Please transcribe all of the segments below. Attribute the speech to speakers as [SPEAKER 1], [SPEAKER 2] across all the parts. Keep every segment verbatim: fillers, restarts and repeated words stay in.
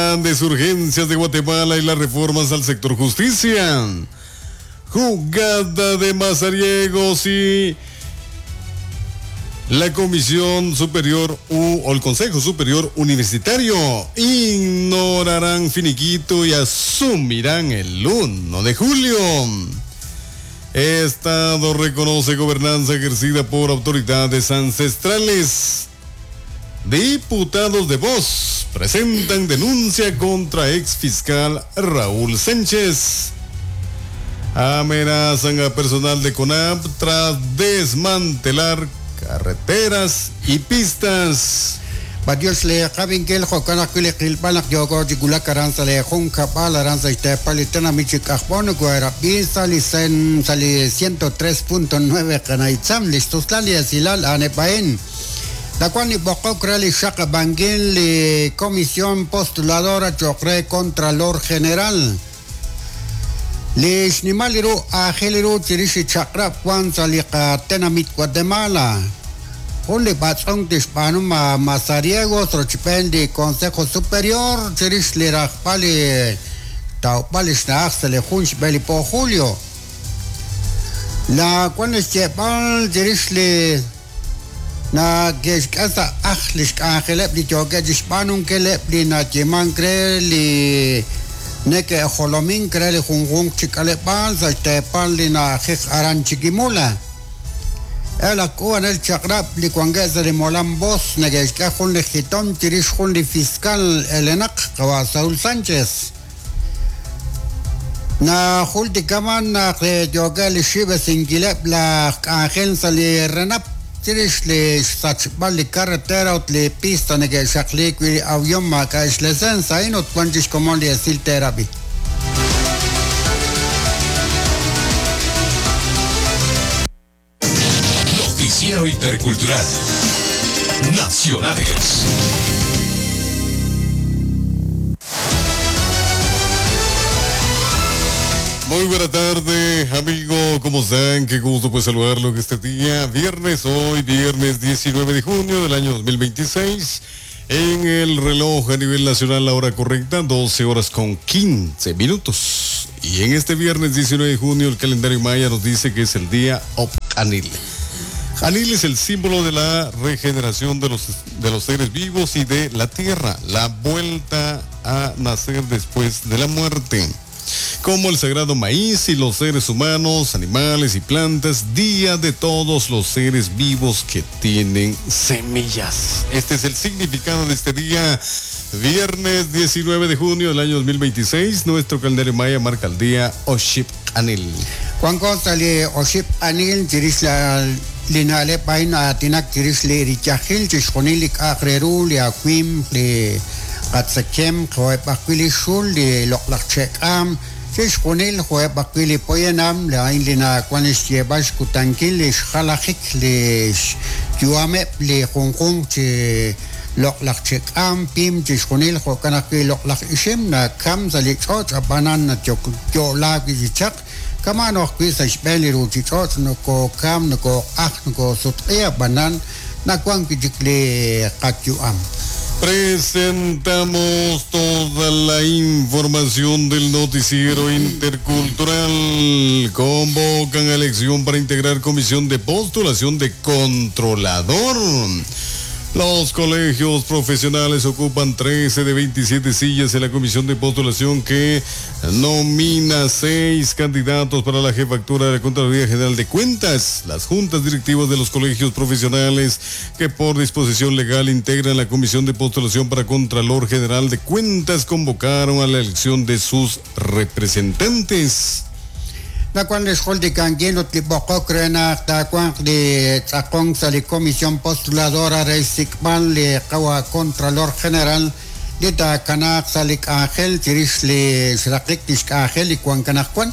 [SPEAKER 1] Grandes urgencias de Guatemala y las reformas al sector justicia. Jugada de Mazariegos y la Comisión Superior U, o el Consejo Superior Universitario ignorarán finiquito y asumirán el uno de julio. Estado reconoce gobernanza ejercida por autoridades ancestrales. Diputados de Voz presentan denuncia contra ex fiscal Raúl Sánchez. Amenazan a personal de CONAP tras desmantelar carreteras y pistas.
[SPEAKER 2] Badios le Kabinkel Hokana Kile Kilpanak Yogo Jigula Karanza le Hunkapal Aranza Istepalitana Michikajbono Guerra Pisa Licen Sali ciento tres punto nueve Kanaitzam Listos Lalia Silal Anepaen. La cual ni poco crali Shaka Bangil le Comisión Postuladora Chocre Contralor General. Le Shnimaliru Ageliru Chirishi Chakra Juan Salika Tenamit Guatemala. Only Batsong Dispanuma Mazariegos Rochipen de Consejo Superior Chirish Lirach Pali Taupalish Naxele Hunch Beli po Julio. La cual es Chepal Chirish le na Geskasa Achlish Angelep li Joga Dispanum Kelep li na Chimancre li Neke Holomin Kreli Hungung Chikalepal Zastepal li na Hek Aran Chikimula. El acuan el chakrap li cuangueza de Molambos, negesca con legitón, tirish con li fiscal Elenac, Kawa Saúl Sánchez. Na Hultikaman, na Yoga li Shiva Singilep, la agencia li Renap, tirish li Sachbal li carretera, ut li pista negesca li avión maca es licencia, y no cuantis como li asil terapi.
[SPEAKER 3] Noticiero Intercultural Nacionales.
[SPEAKER 1] Muy buena tarde, amigo, ¿cómo están? Qué gusto pues saludarlo este día, viernes, hoy viernes diecinueve de junio del año dos mil veintiséis. En el reloj a nivel nacional la hora correcta, doce horas con quince minutos. Y en este viernes diecinueve de junio el calendario maya nos dice que es el día Opcanil. Anil es el símbolo de la regeneración de los, de los seres vivos y de la tierra, la vuelta a nacer después de la muerte. Como el sagrado maíz y los seres humanos, animales y plantas, día de todos los seres vivos que tienen semillas. Este es el significado de este día, viernes diecinueve de junio del año dos mil veintiséis. Nuestro calendario maya marca el día Oship Anil.
[SPEAKER 2] Juan González Oship Anil, Tirisla Linale Paina Tinak Tirisli Richahil, Chishonilik Akreru, Liaquim, Li Katsakem, Hoepaquili Shul, Li Loklachekam, Chishonil, Hoepaquili Poyanam, La Inlina Quanis Yebash Kutankil, Li Shalachik, Li Yuame, Li Hongkong, Loklachekam, Pim, Chishonil, Hokanaki Loklach Ishim, Na Kam, Zalichot, Abanan, Jola Gizichak. Kamano kuisa speli ruchichot no ko kam no ko ak no ko sotea banan na kwang kijikle kachuam.
[SPEAKER 1] Presentamos toda la información del noticiero intercultural. Convocan a elección para integrar comisión de postulación de controlador. Los colegios profesionales ocupan trece de veintisiete sillas en la comisión de postulación que nomina seis candidatos para la jefatura de la Contraloría General de Cuentas. Las juntas directivas de los colegios profesionales que por disposición legal integran la comisión de postulación para Contralor General de Cuentas convocaron a la elección de sus representantes.
[SPEAKER 2] La cual les holde canguelo tipo crena ta cuan de tacón sali comisión postuladora reisicman le kawa contralor general de ta canak salik ángel tiris le srakik ángel y cuan canakwan.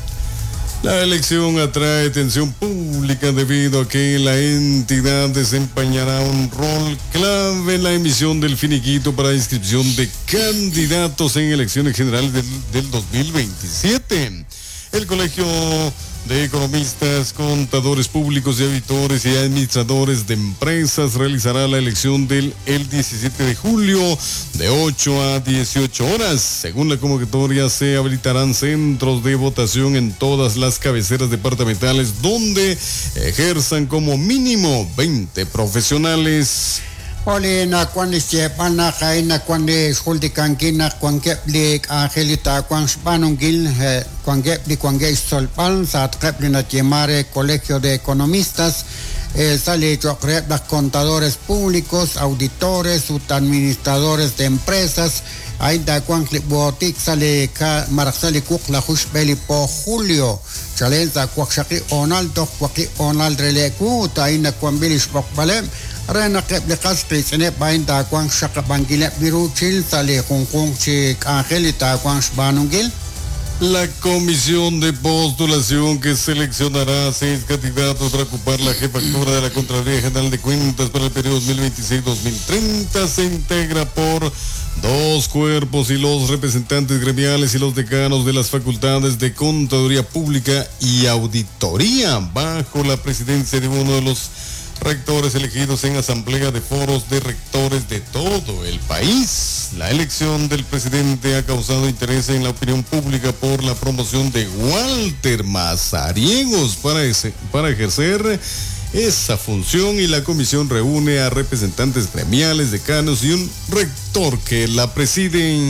[SPEAKER 1] La elección atrae atención pública debido a que la entidad desempeñará un rol clave en la emisión del finiquito para inscripción de candidatos en elecciones generales del, del dos mil veintisiete. El Colegio de Economistas, Contadores Públicos y Auditores y Administradores de Empresas realizará la elección del el diecisiete de julio de ocho a dieciocho horas. Según la convocatoria, se habilitarán centros de votación en todas las cabeceras departamentales donde ejerzan como mínimo veinte profesionales.
[SPEAKER 2] Ole na kwande Stepana kaina kwande skuldi kankina kwangke blik Angelita kwang spanungil kwangke blik kwangke solpal saat kepli na tiemare Colegio de Economistas eh, sale chokre los contadores públicos, auditores, administradores de empresas. Ahí da kwang botik sale ka maraksali kuk la hushbeli po Julio. Chalenza kwak shaki onal tok kwaki onal releku ta ina kwambilish pokbalem. Rena keble kaspi sene bain da kwang shaka bangile biruchil sale kung kung chik Angelita kwang sbanungil.
[SPEAKER 1] La comisión de postulación que seleccionará seis candidatos para ocupar la jefatura de la Contraloría General de Cuentas para el periodo dos mil veintiséis a dos mil treinta se integra por dos cuerpos y los representantes gremiales y los decanos de las facultades de Contaduría Pública y Auditoría bajo la presidencia de uno de los rectores elegidos en asamblea de foros de rectores de todo el país. La elección del presidente ha causado interés en la opinión pública por la promoción de Walter Mazariegos para, ese, para ejercer esa función, y la comisión reúne a representantes gremiales, decanos y un rector que la preside.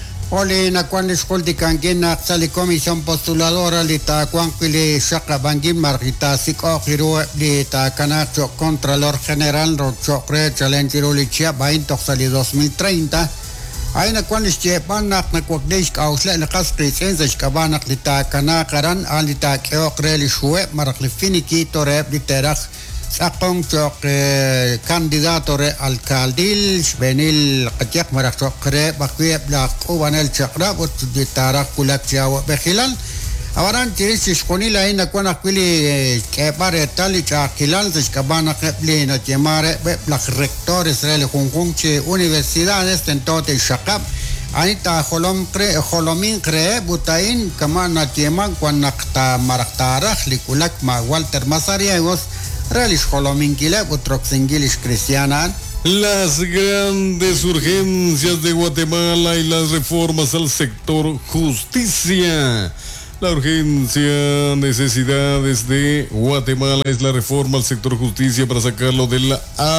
[SPEAKER 2] Ole na kwan eskolti kangina sali comisión postuladora li ta kwan kili shaka bangin margita siko kiru li ta kanacho Contralor General rocho kre challenge li chia bain tok sali dos mil treinta. Ay na kwan Stephan nak na kwagdish kausle na kaskri sensa kabanak li ta kanakaran ali ta kyo kre li shue marak li finikito rep li terak sakong chok eh, candidato re alcaldil benil katiak marak chok kre bakwe blak ubanel chakra bot di tarak kulak jawa bekhilal awaran tiris iskonila ina kwana kwili ke pare tali chakilal des kabana kepli na temare be blak rectores re kung che universidades tentote shakap anita holom kre holomin kre butain kama na teman kwana ta marak tarak likulak ma Walter Mazariegos Realish Holominkile, Utroxinguilish Cristiana.
[SPEAKER 1] Las grandes urgencias de Guatemala y las reformas al sector justicia. La urgencia, necesidades de Guatemala es la reforma al sector justicia para sacarlo del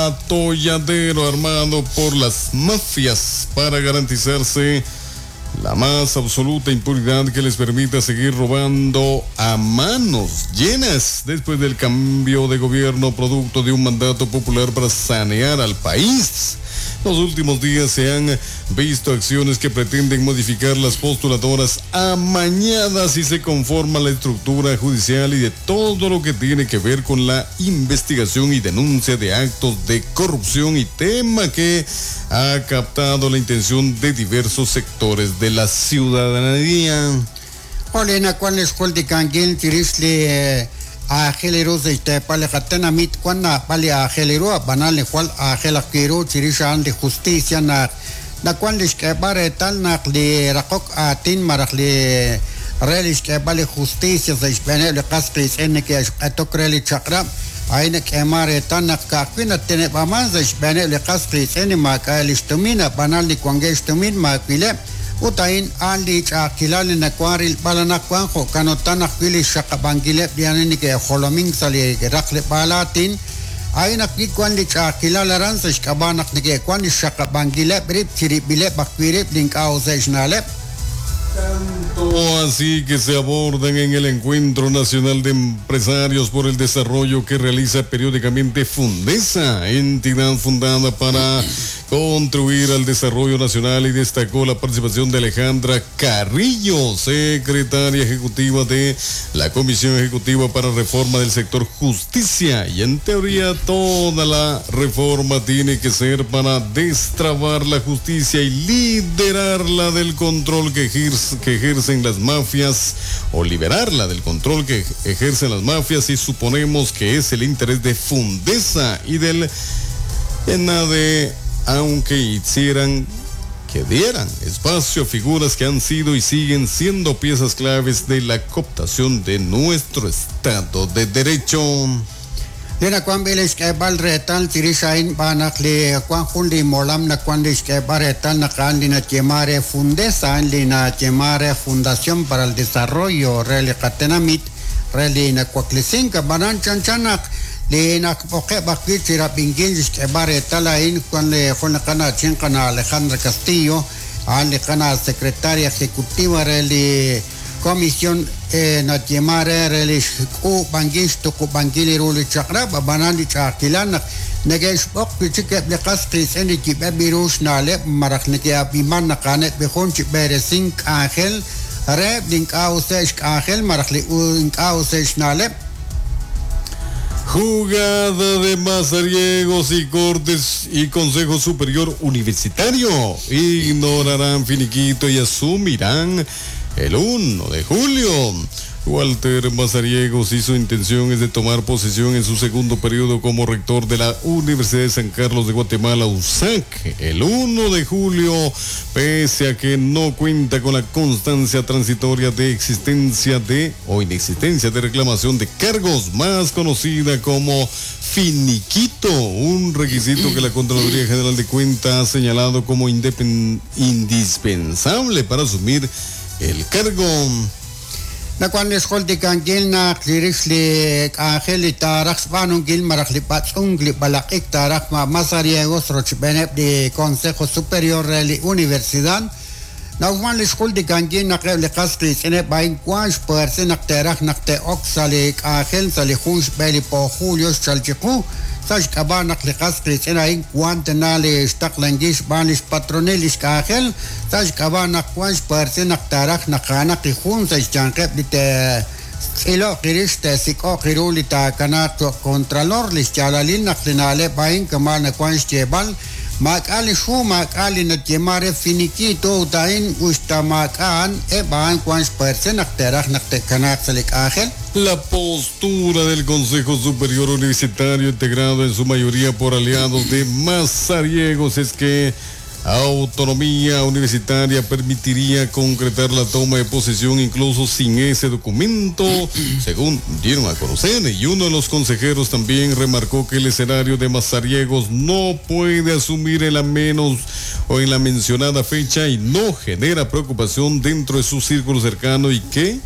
[SPEAKER 1] atolladero armado por las mafias para garantizarse la más absoluta impunidad que les permita seguir robando a manos llenas después del cambio de gobierno producto de un mandato popular para sanear al país. Los últimos días se han visto acciones que pretenden modificar las postuladoras amañadas y se conforma la estructura judicial y de todo lo que tiene que ver con la investigación y denuncia de actos de corrupción, y tema que ha captado la intención de diversos sectores de la ciudadanía.
[SPEAKER 2] Olena cuál es cuál de Canguil tirisle a Gelero de Tepale Catena mit cuana pali a Gelero banal cual a Gelakiro tirishan de justicia na na cual es que bare tal na de rakok a tin marakle relis que vale justicia de España le castres en que a tocreli chakra aina que mare tan na kakina tene baman de España le castres en ma ka listumina banal de cuangestumin ma pile utain andi cha kilale na kwaril balana kwanko kanotana kwili shaka bangile bianini ke holomin sali rakle balatin aina ki kwandi cha kilala ransa shkabanak nike kwandi shaka bangile brip chiri bile bakwire link ausejnale.
[SPEAKER 1] Tanto así que se abordan en el Encuentro Nacional de Empresarios por el Desarrollo que realiza periódicamente Fundesa, entidad fundada para contribuir al desarrollo nacional, y destacó la participación de Alejandra Carrillo, secretaria ejecutiva de la Comisión Ejecutiva para Reforma del Sector Justicia. Y en teoría toda la reforma tiene que ser para destrabar la justicia y liberarla del control que ejerce que ejercen las mafias, o liberarla del control que ejercen las mafias, y suponemos que es el interés de Fundesa y del ENADE, aunque hicieran que dieran espacio a figuras que han sido y siguen siendo piezas claves de la cooptación de nuestro Estado de Derecho.
[SPEAKER 2] Lina kwan bilis kay bal retal tirisain banak li kwan kundi molam na kwan lis kay bal retal na kan lina Chemare Fundesa lina Chemare Fundación para el Desarrollo reli katenamit reli na kwaklisin ka banan chanchanak lina poke bakit sira pingil lis kay bal retal ain kwan le kwan kana chen kana Alejandra Castillo an le kana secretaria ejecutiva reli Comisión eh, na Chemare relish ku bangis to ku bangili ruli chakra babanandi chakilan nagesh bok pichike blekas krisen ki babirus nale marak ne ya biman na kanet be khon chi beresin Ángel re link ausesh Ángel marak li link ausesh nale.
[SPEAKER 1] Jugada de Mazariegos y Cortes y Consejo Superior Universitario ignorarán finiquito y asumirán el uno de julio. Walter Mazariegos y su intención es de tomar posesión en su segundo periodo como rector de la Universidad de San Carlos de Guatemala, U S A C, el uno de julio, pese a que no cuenta con la constancia transitoria de existencia de o inexistencia de reclamación de cargos, más conocida como finiquito, un requisito que la Contraloría General de Cuentas ha señalado como independ- indispensable para asumir el cargo.
[SPEAKER 2] Na kwan eskol di kangil na kliris li Ángel itarak spanong gil marak li patsong li balakik tarak ma Mazariegos rochbenep di Consejo Superior li Universidad. Na kwan eskol di kangil na kaya li kasklis ene bain kwansh perse nak terak nak te oksa li Ángel sa li khunsh beli po Julio chalchiku sash kabanak li kasklis ene ain kwan tenali staklangish banis patronelis Ángel sash kabanak kwansh perse nak terak nak kanak li khun sash chankep li te ilo kiris te siko kiru li ta kanak contralor li chalalin nak linale bain kamal na kwansh chebal makali shu makali na Chemare finiquito utain gusta makan e ban kwansh perse nak terak nak te kanak salik Ángel.
[SPEAKER 1] La postura del Consejo Superior Universitario, integrado en su mayoría por aliados de Mazariegos, es que autonomía universitaria permitiría concretar la toma de posesión incluso sin ese documento, según dieron a conocer. Y uno de los consejeros también remarcó que el escenario de Mazariegos no puede asumir en la menos o en la mencionada fecha y no genera preocupación dentro de su círculo cercano y que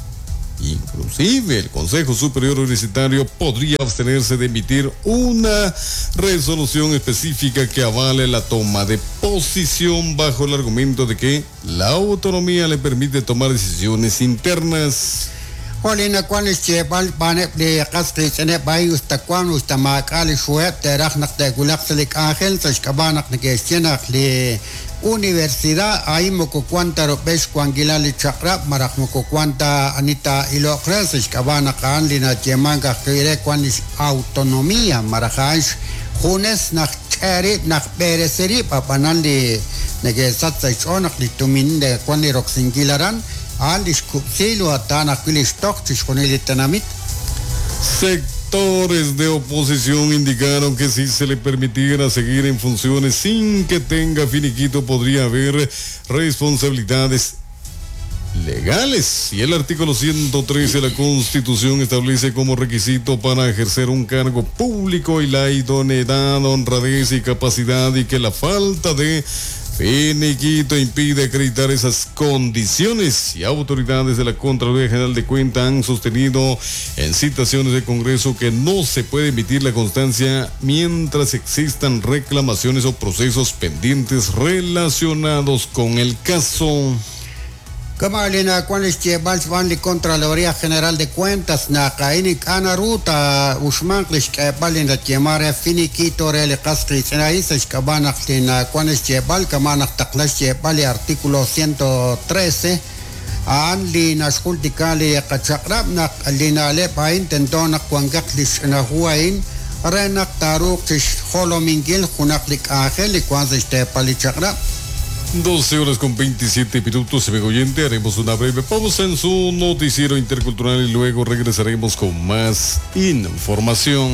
[SPEAKER 1] inclusive el Consejo Superior Universitario podría abstenerse de emitir una resolución específica que avale la toma de posición bajo el argumento de que la autonomía le permite tomar decisiones internas.
[SPEAKER 2] Holina kwan is chebal banep de kasklis ene bay usta kwan usta makali shuet terak nak te gulak salik Ángel sash kabanak na kesyenak li Universidad ahí moko cuanta ropes cuanguila li chakra marak moko cuanta anita ilo creses cabana kan lina Chemanga kire cuanis autonomía marajash junes nak cheri nak bereseri papanan li nege satsa chonak li tumin de cuani roxingilaran alish kupsilo atana kulish tokchish konili tanamit.
[SPEAKER 1] Sectores de oposición indicaron que si se le permitiera seguir en funciones sin que tenga finiquito podría haber responsabilidades legales. Y el artículo ciento trece de la Constitución establece como requisito para ejercer un cargo público y la idoneidad, honradez y capacidad, y que la falta de finiquito impide acreditar esas condiciones. Y autoridades de la Contraloría General de Cuentas han sostenido en citaciones del Congreso que no se puede emitir la constancia mientras existan reclamaciones o procesos pendientes relacionados con el caso.
[SPEAKER 2] Kamalina cuanis chebals van li Contraloría General de Cuentas na kaini kana ruta usmanklish kebalina Chemare finiquito rele kasklis na isa kabanak lina cuanis chebal kamanak taklash chebali artículo ciento trece an lina skultikali kachakrab na lina le pain tentona kwangaklish na huain renak taruk tish holomingil hunaklik Ángel y cuanza este palichakrab.
[SPEAKER 1] doce horas con veintisiete minutos, amigo oyente. Haremos una breve pausa en su noticiero intercultural y luego regresaremos con más información.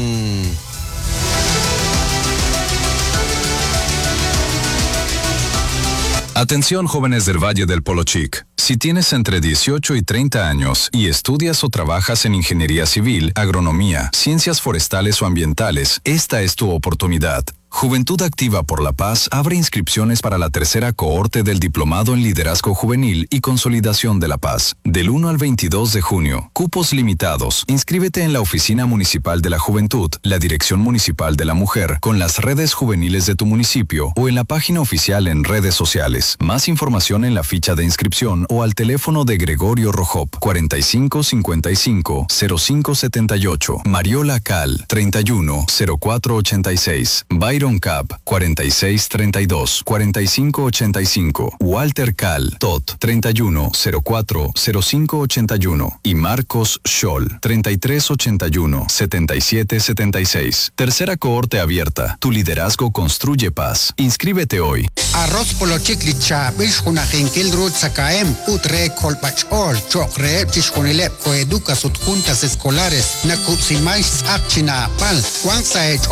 [SPEAKER 4] Atención jóvenes del Valle del Polochic. Si tienes entre dieciocho y treinta años y estudias o trabajas en ingeniería civil, agronomía, ciencias forestales o ambientales, esta es tu oportunidad. Juventud Activa por la Paz abre inscripciones para la tercera cohorte del Diplomado en Liderazgo Juvenil y Consolidación de la Paz. Del uno al veintidós de junio. Cupos limitados. Inscríbete en la Oficina Municipal de la Juventud, la Dirección Municipal de la Mujer, con las redes juveniles de tu municipio o en la página oficial en redes sociales. Más información en la ficha de inscripción o al teléfono de Gregorio Rojop, cuarenta y cinco cincuenta y cinco cero cinco setenta y ocho. Mariola Cal, treinta y uno cero cuatro ochenta y seis. Byron Cap, cuarenta y seis treinta y dos cuarenta y cinco ochenta y cinco. Walter Cal, Tot, treinta y uno cero cuatro cero cinco ochenta y uno. Y Marcos Scholl, treinta y tres ochenta y uno setenta y siete setenta y seis. Tercera cohorte abierta. Tu liderazgo construye paz. Inscríbete hoy.
[SPEAKER 2] Arroz Polochic licha, bishuna genkel rut sakaem, utre kolpachol, chokre, tishkunilep, coeduca sut juntas escolares, nakupsimais akchina pal, guansa